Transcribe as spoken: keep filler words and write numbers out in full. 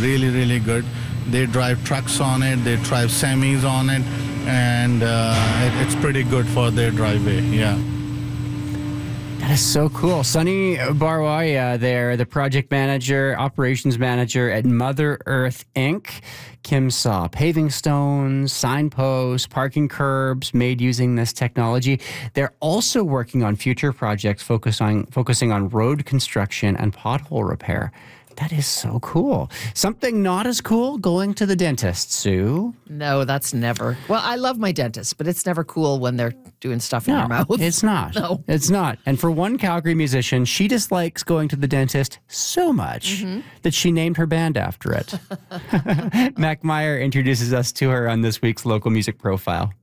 really, really good. They drive trucks on it, they drive semis on it, and uh, it, it's pretty good for their driveway, yeah. That is so cool. Sunny Barwaya there, the project manager, operations manager at Mother Earth Incorporated. Kim saw paving stones, signposts, parking curbs made using this technology. They're also working on future projects focus on, focusing on road construction and pothole repair. That is so cool. Something not as cool, going to the dentist, Sue. No, that's never. Well, I love my dentist, but it's never cool when they're doing stuff in No, your mouth. it's not. No. It's not. And for one Calgary musician, she dislikes going to the dentist so much Mm-hmm. that she named her band after it. Mac Meyer introduces us to her on this week's Local Music Profile.